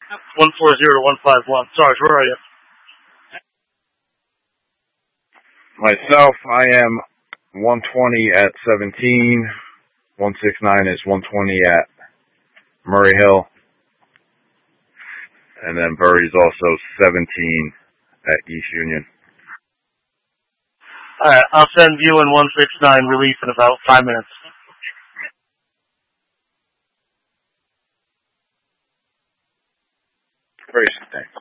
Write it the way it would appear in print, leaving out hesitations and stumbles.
140-151. Sarge, where are you? Myself, I am 120 at 17. 169 is 120 at Murray Hill. And then Burry's also 17 at East Union. Alright, I'll send you and 169 relief in about 5 minutes. Great, thanks.